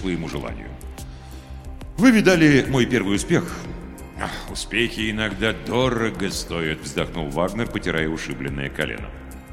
своему желанию. Вы видали мой первый успех? Успехи иногда дорого стоят, вздохнул Вагнер, потирая ушибленное колено.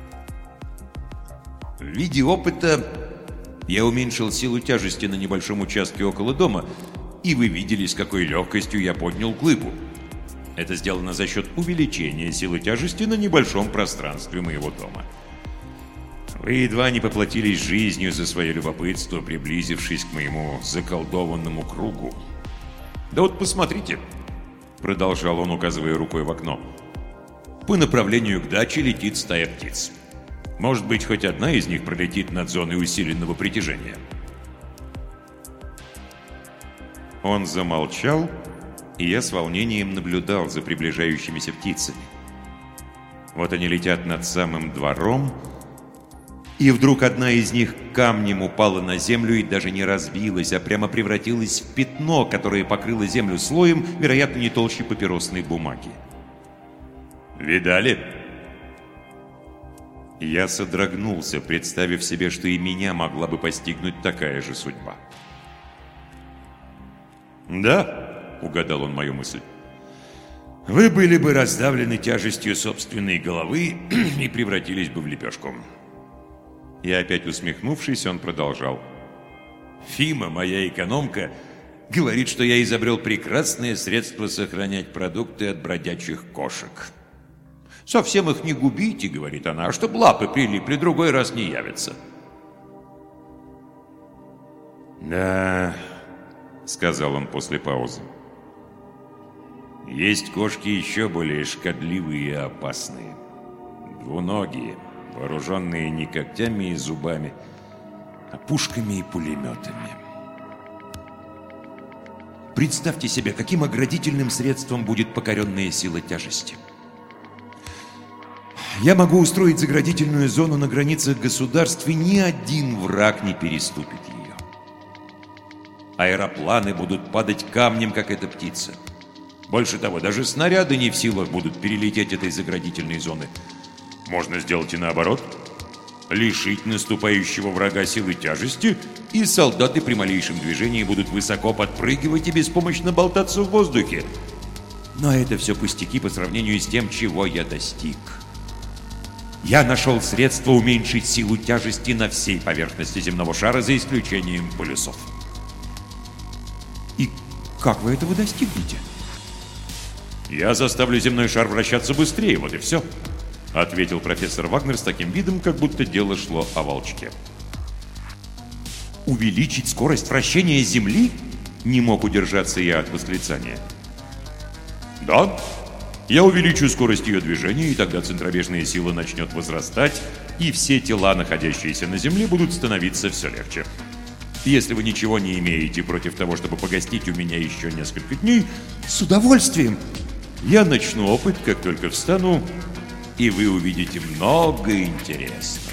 В виде опыта я уменьшил силу тяжести на небольшом участке около дома, и вы видели, с какой легкостью я поднял глыбу. Это сделано за счет увеличения силы тяжести на небольшом пространстве моего дома. Вы едва не поплатились жизнью за свое любопытство, приблизившись к моему заколдованному кругу. Да вот посмотрите, продолжал он, указывая рукой в окно. По направлению к даче летит стая птиц. Может быть, хоть одна из них пролетит над зоной усиленного притяжения. Он замолчал, и я с волнением наблюдал за приближающимися птицами. Вот они летят над самым двором, и вдруг одна из них камнем упала на землю и даже не разбилась, а прямо превратилась в пятно, которое покрыло землю слоем, вероятно, не толще папиросной бумаги. «Видали?» Я содрогнулся, представив себе, что и меня могла бы постигнуть такая же судьба. «Да», — угадал он мою мысль, — «вы были бы раздавлены тяжестью собственной головы и превратились бы в лепешку». И опять усмехнувшись, он продолжал. «Фима, моя экономка, говорит, что я изобрел прекрасное средство сохранять продукты от бродячих кошек. Совсем их не губите, — говорит она, — а чтоб лапы прилипли, другой раз не явятся». «Да, — сказал он после паузы, — есть кошки еще более шкодливые и опасные. Двуногие, вооруженные не когтями и зубами, а пушками и пулеметами. Представьте себе, каким оградительным средством будет покоренная сила тяжести. Я могу устроить заградительную зону на границах государств, и ни один враг не переступит ее. Аэропланы будут падать камнем, как эта птица. Больше того, даже снаряды не в силах будут перелететь этой заградительной зоны. Можно сделать и наоборот. Лишить наступающего врага силы тяжести, и солдаты при малейшем движении будут высоко подпрыгивать и беспомощно болтаться в воздухе. Но это все пустяки по сравнению с тем, чего я достиг. Я нашел средство уменьшить силу тяжести на всей поверхности земного шара, за исключением полюсов. И как вы этого достигнете? Я заставлю земной шар вращаться быстрее, вот и все, ответил профессор Вагнер с таким видом, как будто дело шло о волчке. Увеличить скорость вращения Земли? Не мог удержаться я от восклицания. Да, я увеличу скорость ее движения, и тогда центробежная сила начнет возрастать, и все тела, находящиеся на Земле, будут становиться все легче. Если вы ничего не имеете против того, чтобы погостить у меня еще несколько дней, с удовольствием. Я начну опыт, как только встану, и вы увидите много интересного.